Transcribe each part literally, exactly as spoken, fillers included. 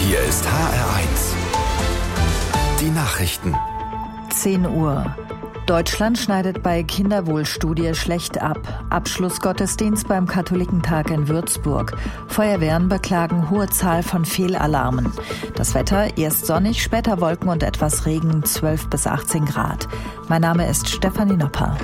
Hier ist H R eins. Die Nachrichten. zehn Uhr. Deutschland schneidet bei Kinderwohlstudie schlecht ab. Abschlussgottesdienst beim Katholikentag in Würzburg. Feuerwehren beklagen hohe Zahl von Fehlalarmen. Das Wetter erst sonnig, später Wolken und etwas Regen, zwölf bis achtzehn Grad. Mein Name ist Stefanie Nopper.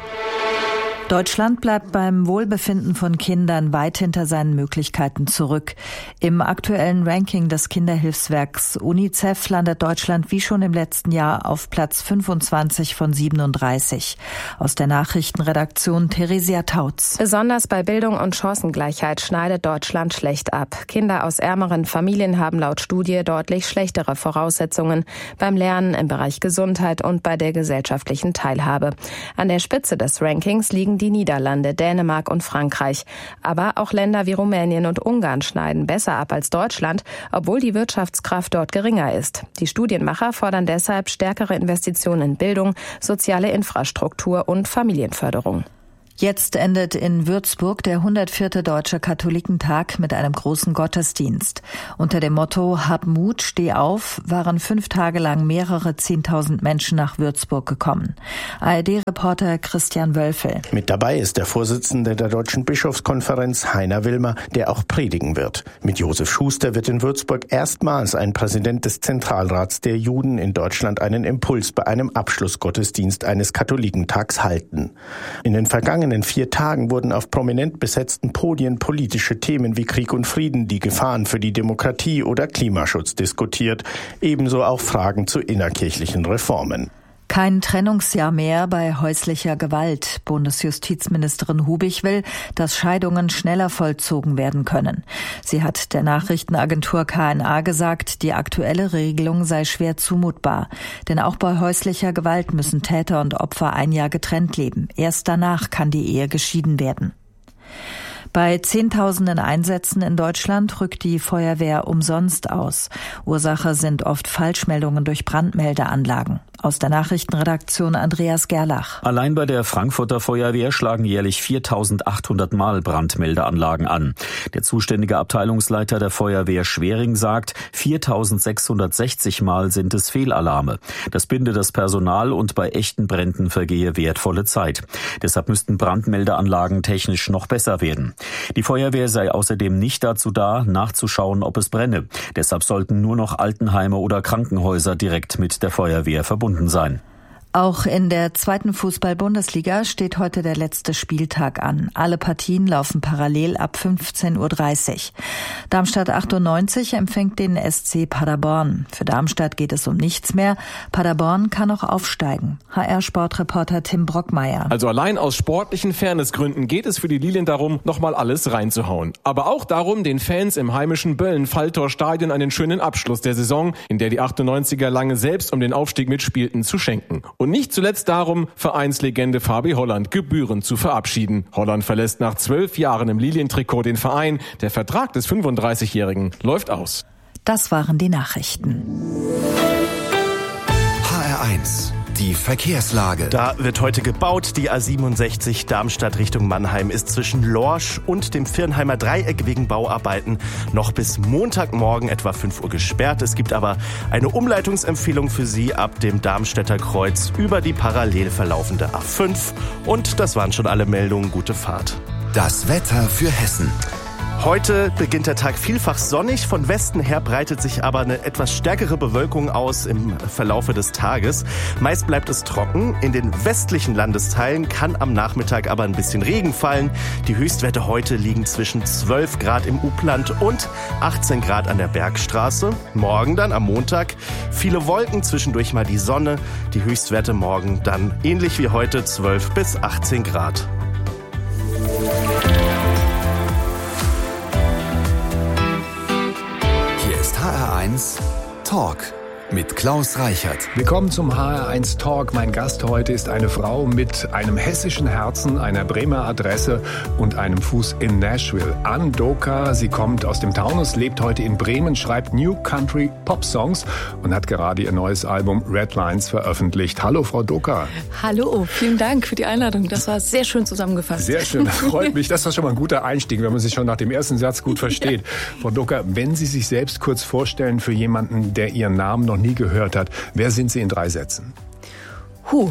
Deutschland bleibt beim Wohlbefinden von Kindern weit hinter seinen Möglichkeiten zurück. Im aktuellen Ranking des Kinderhilfswerks UNICEF landet Deutschland wie schon im letzten Jahr auf Platz fünfundzwanzig von siebenunddreißig. Aus der Nachrichtenredaktion Theresia Tautz. Besonders bei Bildung und Chancengleichheit schneidet Deutschland schlecht ab. Kinder aus ärmeren Familien haben laut Studie deutlich schlechtere Voraussetzungen beim Lernen, im Bereich Gesundheit und bei der gesellschaftlichen Teilhabe. An der Spitze des Rankings liegen die Niederlande, Dänemark und Frankreich. Aber auch Länder wie Rumänien und Ungarn schneiden besser ab als Deutschland, obwohl die Wirtschaftskraft dort geringer ist. Die Studienmacher fordern deshalb stärkere Investitionen in Bildung, soziale Infrastruktur und Familienförderung. Jetzt endet in Würzburg der hundertvierte Deutsche Katholikentag mit einem großen Gottesdienst. Unter dem Motto Hab Mut, steh auf waren fünf Tage lang mehrere zehntausend Menschen nach Würzburg gekommen. A R D-Reporter Christian Wölfel. Mit dabei ist der Vorsitzende der Deutschen Bischofskonferenz, Heiner Wilmer, der auch predigen wird. Mit Josef Schuster wird in Würzburg erstmals ein Präsident des Zentralrats der Juden in Deutschland einen Impuls bei einem Abschlussgottesdienst eines Katholikentags halten. In den vergangenen In den vier Tagen wurden auf prominent besetzten Podien politische Themen wie Krieg und Frieden, die Gefahren für die Demokratie oder Klimaschutz diskutiert, ebenso auch Fragen zu innerkirchlichen Reformen. Kein Trennungsjahr mehr bei häuslicher Gewalt. Bundesjustizministerin Hubig will, dass Scheidungen schneller vollzogen werden können. Sie hat der Nachrichtenagentur K N A gesagt, die aktuelle Regelung sei schwer zumutbar. Denn auch bei häuslicher Gewalt müssen Täter und Opfer ein Jahr getrennt leben. Erst danach kann die Ehe geschieden werden. Bei Zehntausenden Einsätzen in Deutschland rückt die Feuerwehr umsonst aus. Ursache sind oft Falschmeldungen durch Brandmeldeanlagen. Aus der Nachrichtenredaktion Andreas Gerlach. Allein bei der Frankfurter Feuerwehr schlagen jährlich viertausendachthundert Mal Brandmeldeanlagen an. Der zuständige Abteilungsleiter der Feuerwehr Schwering sagt, viertausendsechshundertsechzig Mal sind es Fehlalarme. Das binde das Personal und bei echten Bränden vergehe wertvolle Zeit. Deshalb müssten Brandmeldeanlagen technisch noch besser werden. Die Feuerwehr sei außerdem nicht dazu da, nachzuschauen, ob es brenne. Deshalb sollten nur noch Altenheime oder Krankenhäuser direkt mit der Feuerwehr verbunden sein. Auch in der zweiten Fußball-Bundesliga steht heute der letzte Spieltag an. Alle Partien laufen parallel ab fünfzehn Uhr dreißig. Darmstadt achtundneunzig empfängt den S C Paderborn. Für Darmstadt geht es um nichts mehr. Paderborn kann auch aufsteigen. H R-Sportreporter Tim Brockmeier. Also allein aus sportlichen Fairnessgründen geht es für die Lilien darum, nochmal alles reinzuhauen. Aber auch darum, den Fans im heimischen Böllen-Falltor-Stadion einen schönen Abschluss der Saison, in der die achtundneunziger lange selbst um den Aufstieg mitspielten, zu schenken. Und nicht zuletzt darum, Vereinslegende Fabi Holland gebührend zu verabschieden. Holland verlässt nach zwölf Jahren im Lilientrikot den Verein. Der Vertrag des fünfunddreißigjährigen läuft aus. Das waren die Nachrichten. H R eins. Die Verkehrslage. Da wird heute gebaut. Die A siebenundsechzig Darmstadt Richtung Mannheim ist zwischen Lorsch und dem Viernheimer Dreieck wegen Bauarbeiten noch bis Montagmorgen etwa fünf Uhr gesperrt. Es gibt aber eine Umleitungsempfehlung für Sie ab dem Darmstädter Kreuz über die parallel verlaufende A fünf. Und das waren schon alle Meldungen. Gute Fahrt. Das Wetter für Hessen. Heute beginnt der Tag vielfach sonnig, von Westen her breitet sich aber eine etwas stärkere Bewölkung aus im Verlaufe des Tages. Meist bleibt es trocken, in den westlichen Landesteilen kann am Nachmittag aber ein bisschen Regen fallen. Die Höchstwerte heute liegen zwischen zwölf Grad im Upland und achtzehn Grad an der Bergstraße. Morgen dann am Montag viele Wolken, zwischendurch mal die Sonne. Die Höchstwerte morgen dann ähnlich wie heute zwölf bis achtzehn Grad. H R eins Talk mit Klaus Reichert. Willkommen zum H R eins Talk. Mein Gast heute ist eine Frau mit einem hessischen Herzen, einer Bremer Adresse und einem Fuß in Nashville. Ann Doka, sie kommt aus dem Taunus, lebt heute in Bremen, schreibt New Country Pop Songs und hat gerade ihr neues Album Red Lines veröffentlicht. Hallo, Frau Doka. Hallo, vielen Dank für die Einladung. Das war sehr schön zusammengefasst. Sehr schön, das freut mich. Das war schon mal ein guter Einstieg, wenn man sich schon nach dem ersten Satz gut versteht. Ja. Frau Doka, wenn Sie sich selbst kurz vorstellen für jemanden, der Ihren Namen noch nie gehört hat, wer sind Sie in drei Sätzen? Huh,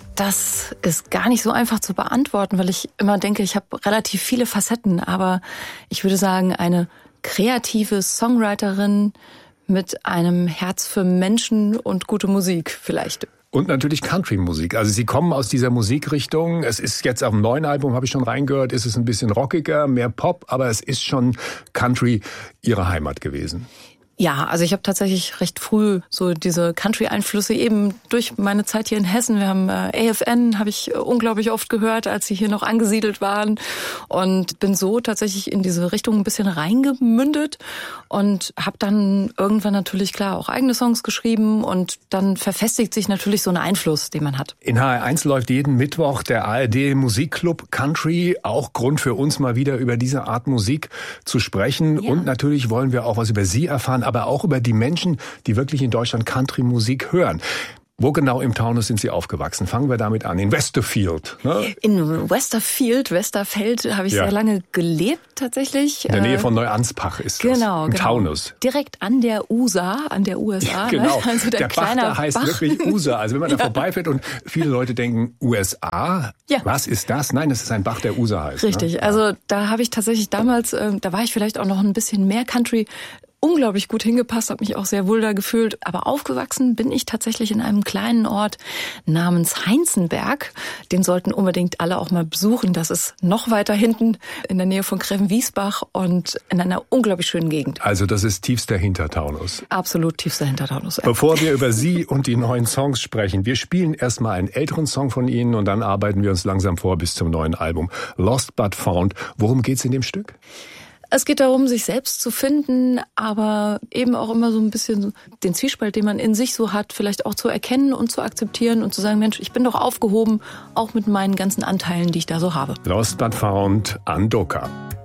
das ist gar nicht so einfach zu beantworten, weil ich immer denke, ich habe relativ viele Facetten. Aber ich würde sagen, eine kreative Songwriterin mit einem Herz für Menschen und gute Musik vielleicht. Und natürlich Country-Musik. Also Sie kommen aus dieser Musikrichtung. Es ist jetzt auf dem neuen Album, habe ich schon reingehört, ist es ein bisschen rockiger, mehr Pop, aber es ist schon Country Ihre Heimat gewesen. Ja, also ich habe tatsächlich recht früh so diese Country-Einflüsse eben durch meine Zeit hier in Hessen. Wir haben äh, A F N, habe ich äh, unglaublich oft gehört, als sie hier noch angesiedelt waren und bin so tatsächlich in diese Richtung ein bisschen reingemündet und habe dann irgendwann natürlich klar auch eigene Songs geschrieben und dann verfestigt sich natürlich so ein Einfluss, den man hat. In H R eins läuft jeden Mittwoch der A R D Musikclub Country, auch Grund für uns mal wieder über diese Art Musik zu sprechen ja. Und natürlich wollen wir auch was über Sie erfahren, aber auch über die Menschen, die wirklich in Deutschland Country-Musik hören. Wo genau im Taunus sind Sie aufgewachsen? Fangen wir damit an. In Westerfield. Ne? In Westerfield, Westerfeld habe ich ja. sehr lange gelebt tatsächlich. In der Nähe von Neuanspach ist das. Genau, im genau. Taunus. Direkt an der U S A, an der U S A. Ja, genau. Ne? Also der der Bach da heißt Bach. wirklich U S A. Also wenn man da ja. vorbeifährt und viele Leute denken, U S A? Ja. Was ist das? Nein, das ist ein Bach, der U S A heißt. Richtig. Ne? Also da habe ich tatsächlich damals, äh, da war ich vielleicht auch noch ein bisschen mehr Country unglaublich gut hingepasst, habe mich auch sehr wohl da gefühlt. Aber aufgewachsen bin ich tatsächlich in einem kleinen Ort namens Heinzenberg. Den sollten unbedingt alle auch mal besuchen. Das ist noch weiter hinten in der Nähe von Grevenwiesbach und in einer unglaublich schönen Gegend. Also das ist tiefster Hintertaunus. Absolut tiefster Hintertaunus. Ja. Bevor wir über Sie und die neuen Songs sprechen, wir spielen erstmal einen älteren Song von Ihnen und dann arbeiten wir uns langsam vor bis zum neuen Album Lost But Found. Worum geht's in dem Stück? Es geht darum, sich selbst zu finden, aber eben auch immer so ein bisschen den Zwiespalt, den man in sich so hat, vielleicht auch zu erkennen und zu akzeptieren und zu sagen, Mensch, ich bin doch aufgehoben, auch mit meinen ganzen Anteilen, die ich da so habe. Lost But Found, Ann Doka.